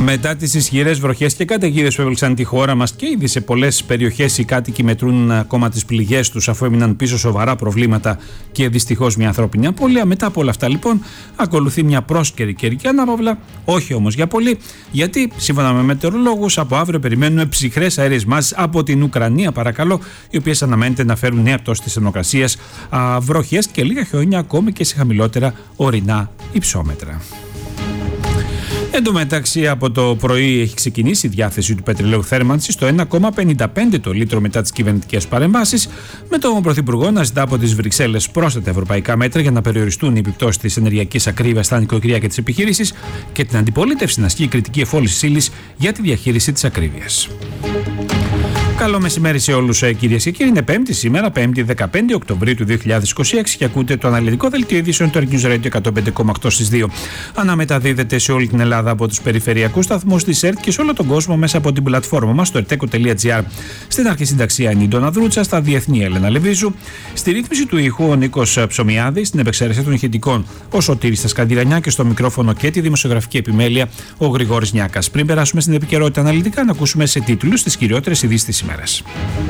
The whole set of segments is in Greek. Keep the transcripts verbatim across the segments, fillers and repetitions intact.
Μετά τις ισχυρές βροχές και καταιγίδες που έβγαλαν τη χώρα μας και ήδη σε πολλές περιοχές οι κάτοικοι μετρούν ακόμα τις πληγές τους, αφού έμειναν πίσω σοβαρά προβλήματα και δυστυχώς μια ανθρώπινη απώλεια. Μετά από όλα αυτά, λοιπόν, ακολουθεί μια πρόσκαιρη καιρική ανάπαυλα, όχι όμως για πολύ, γιατί σύμφωνα με μετεωρολόγους από αύριο περιμένουμε ψυχρές αέριες μάσεις από την Ουκρανία, παρακαλώ, οι οποίες αναμένεται να φέρουν νέα πτώση της θερμοκρασίας, βροχές και λίγα χιόνια ακόμη και σε χαμηλότερα ορεινά υψόμετρα. Εν τω μεταξύ, από το πρωί έχει ξεκινήσει η διάθεση του πετρελαίου θέρμανσης στο ένα κόμμα πενήντα πέντε το λίτρο μετά τις κυβερνητικές παρεμβάσεις, με τον Πρωθυπουργό να ζητά από τις Βρυξέλλες πρόσθετα ευρωπαϊκά μέτρα για να περιοριστούν οι επιπτώσεις της ενεργειακής ακρίβειας στα νοικοκυριά και τις επιχειρήσεις και την αντιπολίτευση να ασκεί κριτική εφόλυσης ύλης για τη διαχείριση της ακρίβειας. Καλό μεσημέρι σε όλους, κυρίες και κύριοι. Είναι Πέμπτη σήμερα, Πέμπτη δεκαπέντε Οκτωβρίου του δύο χιλιάδες είκοσι έξι, και ακούτε το αναλυτικό δελτίο ειδήσεων του News Radio εκατόν πέντε κόμμα οκτώ στις δύο. Αναμεταδίδεται σε όλη την Ελλάδα από τους περιφερειακούς σταθμούς της ΕΡΤ και σε όλο τον κόσμο μέσα από την πλατφόρμα μας στο ερτέκο τελεία τζι άρ. Στην αρχισυνταξία είναι η Ντόνα Δρούτσα, στα διεθνή Έλενα Λεβίζου, στη ρύθμιση του ήχου ο Νίκος Ψωμιάδης, στην επεξεργασία των ηχητικών ο Σωτήρης Στασκαντηρανιά και στο μικρόφωνο και τη δημοσιογραφική επιμέλεια ο Γρηγόρης Νιάκας. Πριν περάσουμε στην επικαιρότητα αναλυτικά, να ακούσουμε σε τίτλους τις κυριότερες ειδήσεις της ημέρας.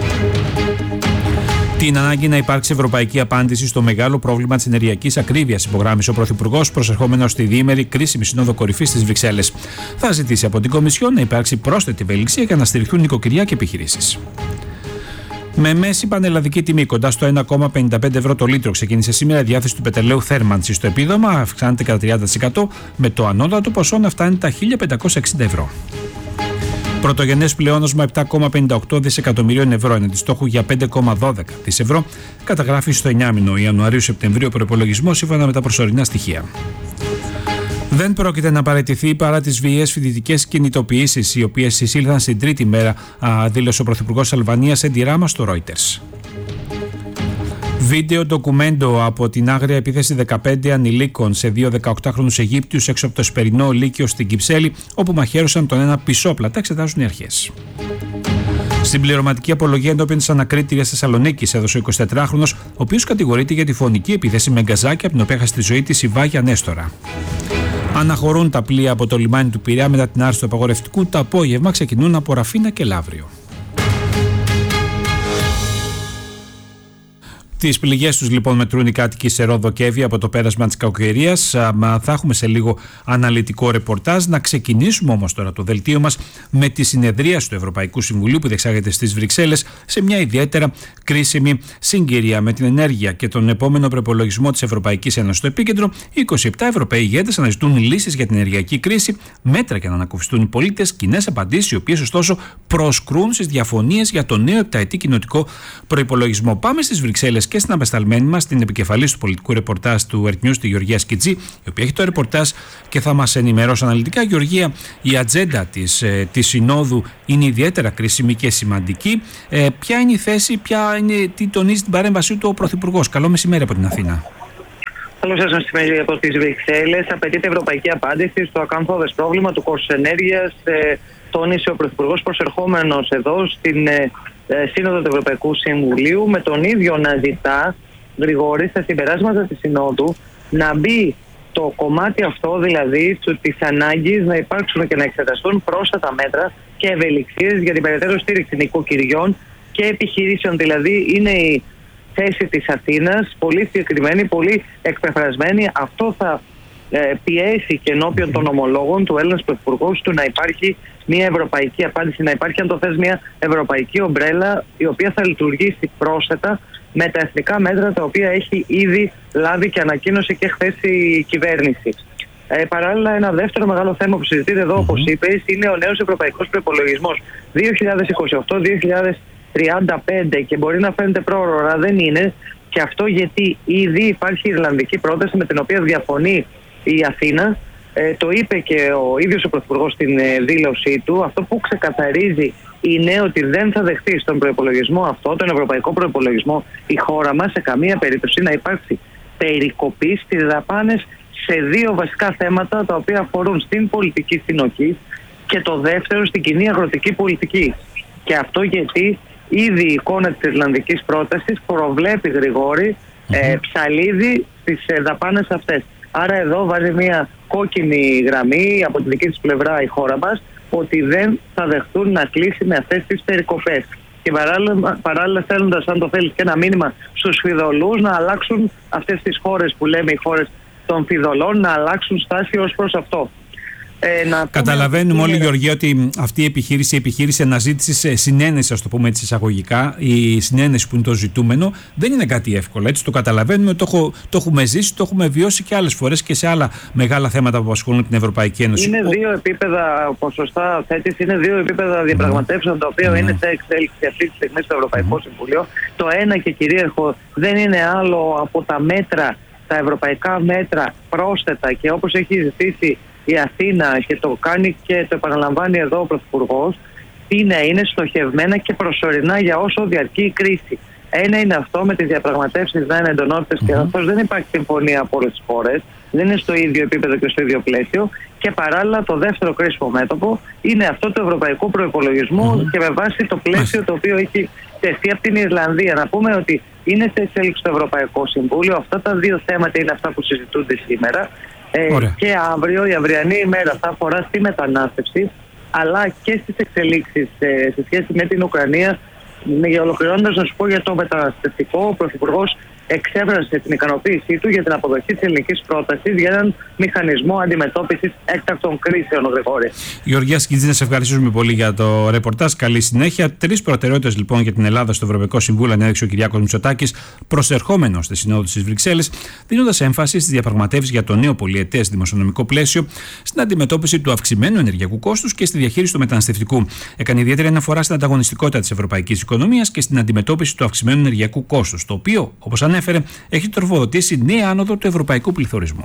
Την ανάγκη να υπάρξει ευρωπαϊκή απάντηση στο μεγάλο πρόβλημα της ενεργειακής ακρίβειας, υπογράμμισε ο Πρωθυπουργός προσερχόμενος στη διήμερη κρίσιμη Σύνοδο Κορυφής στις Βρυξέλλες. Θα ζητήσει από την Κομισιόν να υπάρξει πρόσθετη ευελιξία για να στηριχθούν νοικοκυριά και επιχειρήσεις. Με μέση πανελλαδική τιμή κοντά στο ένα κόμμα πενήντα πέντε ευρώ το λίτρο ξεκίνησε σήμερα η διάθεση του πετρελαίου θέρμανσης. Το επίδομα αυξάνεται κατά τριάντα τοις εκατό, με το ανώτατο ποσό να φτάνει τα χίλια πεντακόσια εξήντα ευρώ. Πρωτογενές πλεόνασμα επτά κόμμα πενήντα οκτώ δισεκατομμυρίων ευρώ εναντί στόχου για πέντε κόμμα δώδεκα δισεκατομμύρια ευρώ, καταγράφει στο εννιάμηνο Ιανουαρίου-Σεπτεμβρίου προϋπολογισμό σύμφωνα με τα προσωρινά στοιχεία. Δεν πρόκειται να παραιτηθεί παρά τις βίαιες φοιτητικές κινητοποιήσεις, οι οποίες εισήλθαν στην τρίτη μέρα, δήλωσε ο Πρωθυπουργός Αλβανίας Έντι Ράμα στο Reuters. Βίντεο ντοκουμέντο από την άγρια επίθεση δεκαπέντε ανηλίκων σε δύο δεκαοκτάχρονους Αιγύπτιους έξω από το Σπερινό Λύκειο στην Κυψέλη, όπου μαχαίρωσαν τον ένα πισόπλατα, εξετάζουν οι αρχές. Στην πληρωματική απολογία ενώπιον της ανακρίτριας Θεσσαλονίκης έδωσε ο εικοσιτετράχρονος, ο οποίος κατηγορείται για τη φωνική επίθεση με γκαζάκι, από την οποία έχασε τη ζωή της η Βάγια Νέστορα. Αναχωρούν τα πλοία από το λιμάνι του Πειραιά μετά την άρση του απαγορευτικού. Το απόγευμα ξεκινούν από Ραφίνα και Λαύριο. Τις πληγές τους λοιπόν μετρούν οι κάτοικοι σε Ρόδο και Εύβοια από το πέρασμα της κακοκαιρίας. Θα έχουμε σε λίγο αναλυτικό ρεπορτάζ. Να ξεκινήσουμε όμως τώρα το δελτίο μας με τη συνεδρίαση του Ευρωπαϊκού Συμβουλίου που διεξάγεται στις Βρυξέλλες σε μια ιδιαίτερα κρίσιμη συγκυρία. Με την ενέργεια και τον επόμενο προπολογισμό της Ευρωπαϊκής Ένωσης στο επίκεντρο, οι είκοσι επτά Ευρωπαίοι ηγέτες αναζητούν λύσεις για την ενεργειακή κρίση, μέτρα για να ανακουφιστούν οι πολίτες, κοινές απαντήσεις, οι οποίες ωστόσο προσκρούν στις διαφωνίες για το νέο επταετή κοινοτικό προϋπολογισμό. Πάμε στις Βρυξέλλες και στην απεσταλμένη μας, την επικεφαλής του πολιτικού ρεπορτάζ του Earth News, τη Γεωργία Σκιτζή, η οποία έχει το ρεπορτάζ και θα μας ενημερώσει αναλυτικά. Γεωργία, η ατζέντα της, ε, της Συνόδου είναι ιδιαίτερα κρίσιμη και σημαντική. Ε, ποια είναι η θέση, ποια είναι, τι τονίζει την παρέμβασή του ο Πρωθυπουργός? Καλό μεσημέρι από την Αθήνα. Καλό σας μεσημέρι από τις Βρυξέλλες. Απαιτείται ευρωπαϊκή απάντηση στο ακαθόδες πρόβλημα του κόστους ενέργειας. Ε, τόνισε ο Πρωθυπουργός προσερχόμενος εδώ στην ε, Σύνοδο του Ευρωπαϊκού Συμβουλίου, με τον ίδιο να ζητά, Γρηγόρη, στα συμπεράσματα της Συνόδου να μπει το κομμάτι αυτό, δηλαδή της ανάγκης να υπάρξουν και να εξεταστούν πρόσθετα μέτρα και ευελιξίες για την περαιτέρω στήριξη νοικοκυριών και επιχειρήσεων. Δηλαδή είναι η θέση της Αθήνας πολύ συγκεκριμένη, πολύ εκπεφρασμένη. Αυτό θα ε, πιέσει και ενώπιον των ομολόγων του Έλληνας Πρωθυπουργός του να υπάρχει μια ευρωπαϊκή απάντηση, να υπάρχει, αν το θες, μια ευρωπαϊκή ομπρέλα, η οποία θα λειτουργήσει πρόσθετα με τα εθνικά μέτρα τα οποία έχει ήδη λάβει και ανακοίνωσε και χθες η κυβέρνηση. Ε, παράλληλα, ένα δεύτερο μεγάλο θέμα που συζητείται εδώ, mm-hmm. όπως είπες, είναι ο νέος ευρωπαϊκός προϋπολογισμός δύο χιλιάδες είκοσι οκτώ δύο χιλιάδες τριάντα πέντε, και μπορεί να φαίνεται πρόωρα, δεν είναι, και αυτό γιατί ήδη υπάρχει η Ιρλανδική πρόταση με την οποία διαφωνεί η Αθήνα. Ε, το είπε και ο ίδιος ο Πρωθυπουργός στην ε, δήλωσή του. Αυτό που ξεκαθαρίζει είναι ότι δεν θα δεχτεί στον προϋπολογισμό αυτό, τον ευρωπαϊκό προϋπολογισμό, η χώρα μας σε καμία περίπτωση να υπάρξει περικοπή στις δαπάνες σε δύο βασικά θέματα, τα οποία αφορούν στην πολιτική συνοχή και το δεύτερο στην κοινή αγροτική πολιτική. Και αυτό γιατί ήδη η εικόνα της Ιρλανδικής πρότασης προβλέπει, Γρηγόρη, ε, ψαλίδι στις ε, δαπάνες αυτές. Άρα εδώ βάζει μια κόκκινη γραμμή από τη δική της πλευρά η χώρα μας, ότι δεν θα δεχτούν να κλείσει με αυτές τις περικοπές. Και παράλληλα, παράλληλα στέλνοντας, αν το θέλεις, και ένα μήνυμα στους φιδωλούς να αλλάξουν αυτές τις χώρες που λέμε οι χώρες των φιδωλών, να αλλάξουν στάση ως προς αυτό. Ε, να Καταλαβαίνουμε πούμε... όλοι, Γεωργία, ότι αυτή η επιχείρηση, η επιχείρηση αναζήτησης συνένεσης, ας το πούμε έτσι εισαγωγικά, η συνένεση που είναι το ζητούμενο, δεν είναι κάτι εύκολο. Έτσι το καταλαβαίνουμε, το, έχω, το έχουμε ζήσει, το έχουμε βιώσει και άλλες φορές και σε άλλα μεγάλα θέματα που απασχολούν την Ευρωπαϊκή Ένωση. Είναι δύο επίπεδα, ποσοστά θέτης, είναι δύο επίπεδα διαπραγματεύσεων, τα οποία mm. είναι σε εξέλιξη αυτή τη στιγμή στο Ευρωπαϊκό mm. Συμβούλιο. Το ένα και κυρίαρχο δεν είναι άλλο από τα μέτρα, τα ευρωπαϊκά μέτρα πρόσθετα, και όπως έχει ζητήσει η Αθήνα και το κάνει και το επαναλαμβάνει εδώ ο Πρωθυπουργός, είναι, είναι στοχευμένα και προσωρινά για όσο διαρκεί η κρίση. Ένα είναι αυτό, με τις διαπραγματεύσεις να είναι εντονότητες mm-hmm. και καθώς δεν υπάρχει συμφωνία από όλες τις χώρες, δεν είναι στο ίδιο επίπεδο και στο ίδιο πλαίσιο. Και παράλληλα, το δεύτερο κρίσιμο μέτωπο είναι αυτό του ευρωπαϊκού προϋπολογισμού mm-hmm. και με βάση το πλαίσιο το οποίο έχει τεθεί από την Ιρλανδία. Να πούμε ότι είναι σε εξέλιξη το Ευρωπαϊκό Συμβούλιο. Αυτά τα δύο θέματα είναι αυτά που συζητούνται σήμερα. Ε, και αύριο, η αυριανή ημέρα, θα αφορά στη μετανάστευση, αλλά και στις εξελίξεις ε, σε σχέση με την Ουκρανία. Ολοκληρώνοντας, να σου πω για το μεταναστευτικό, ο Πρωθυπουργός εξέφρασε την ικανοποίησή του για την αποδοχή της ελληνικής πρότασης για έναν μηχανισμό αντιμετώπισης έκτακτων κρίσεων, Γρηγόρη. Γεωργία Σκιτζή, να σε ευχαριστήσουμε πολύ για το ρεπορτάζ. Καλή συνέχεια. Τρεις προτεραιότητες λοιπόν για την Ελλάδα στο Ευρωπαϊκό Συμβούλιο ανέδειξε ο Κυριάκος Μητσοτάκης, προσερχόμενος στη Συνόδο της Βρυξέλλες, δίνοντας έμφαση στις διαπραγματεύσεις για το νέο πολυετές δημοσιονομικό πλαίσιο, στην αντιμετώπιση του αυξημένου ενεργειακού κόστους και στη διαχείριση του μεταναστευτικού. Έκανε ιδιαίτερη αναφορά στην ανταγωνιστικότητα της ευρωπαϊκής οικονομίας και στην αντιμετώπιση του αυξημένου ενεργειακού κόστους, το οποίο, όπως ανέφερε, έχει τροφοδοτήσει νέα άνοδο του ευρωπαϊκού πληθωρισμού.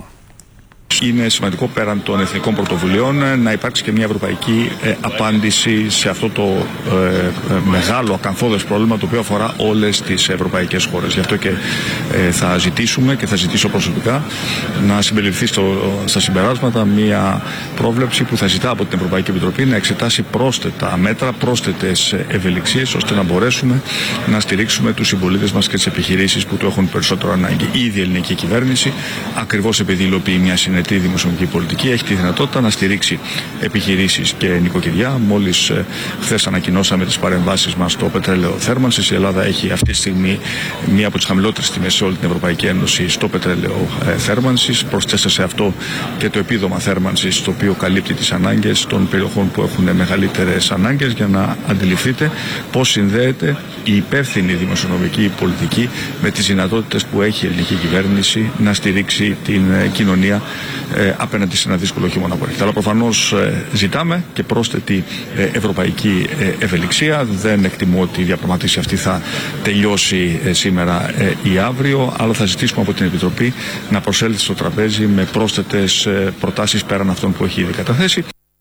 Είναι σημαντικό πέραν των εθνικών πρωτοβουλειών να υπάρξει και μια ευρωπαϊκή ε, απάντηση σε αυτό το ε, ε, μεγάλο ακαθόδες πρόβλημα, το οποίο αφορά όλες τις ευρωπαϊκές χώρες. Γι' αυτό και ε, θα ζητήσουμε και θα ζητήσω προσωπικά να συμπεριληφθεί στο, στα συμπεράσματα μια πρόβλεψη που θα ζητά από την Ευρωπαϊκή Επιτροπή να εξετάσει πρόσθετα μέτρα, πρόσθετες ευελιξίες, ώστε να μπορέσουμε να στηρίξουμε τους συμπολίτες μας και τις επιχειρήσεις που το έχουν περισσότερο ανάγκη. Ήδη η ελληνική κυβέρνηση, ακριβώς επειδή υλοποιεί μια συνετή τη δημοσιονομική πολιτική, έχει τη δυνατότητα να στηρίξει επιχειρήσεις και νοικοκυριά. Μόλις ε, χθες ανακοινώσαμε τις παρεμβάσεις μας στο πετρέλαιο θέρμανσης. Η Ελλάδα έχει αυτή τη στιγμή μία από τις χαμηλότερες τιμές σε όλη την Ευρωπαϊκή Ένωση στο πετρέλαιο ε, θέρμανσης. Προσθέστε σε αυτό και το επίδομα θέρμανσης, το οποίο καλύπτει τις ανάγκες των περιοχών που έχουν μεγαλύτερες ανάγκες, για να αντιληφθείτε πώς συνδέεται η υπεύθυνη δημοσιονομική πολιτική με τις δυνατότητες που έχει η ελληνική κυβέρνηση να στηρίξει την ε, κοινωνία Ε, απέναντι σε ένα δύσκολο χειμώνα που έρχεται. Αλλά προφανώς ε, ζητάμε και πρόσθετη ε, ευρωπαϊκή ε, ευελιξία. Δεν εκτιμώ ότι η διαπραγματεύση αυτή θα τελειώσει ε, σήμερα ε, ή αύριο, αλλά θα ζητήσουμε από την Επιτροπή να προσέλθει στο τραπέζι με πρόσθετες ε, προτάσεις πέραν αυτών που έχει ήδη καταθέσει.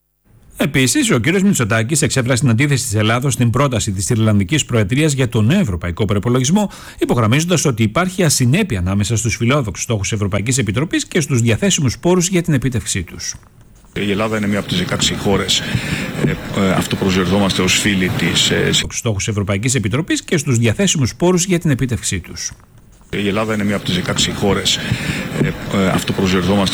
Επίσης, ο κ. Μητσοτάκης εξέφρασε την αντίθεση της Ελλάδος στην πρόταση της Ιρλανδικής Προεδρίας για τον νέο ευρωπαϊκό προϋπολογισμό, υπογραμμίζοντας ότι υπάρχει ασυνέπεια ανάμεσα στους φιλόδοξους στόχους της Ευρωπαϊκής Επιτροπής και στους διαθέσιμους πόρους για την επίτευξή τους. Η Ελλάδα είναι μία από τις δεκαέξι χώρες, ε, ε, αυτοπροσδιορθόμαστε ως φίλοι της ε, στόχους της Ευρωπαϊκής Επιτροπής και στους διαθέσιμους πόρους για την επίτευξή τους. Η Ελλάδα είναι μία από τις δεκαέξι χώρες, ε, ε, αυτοπροσδιορθόμαστε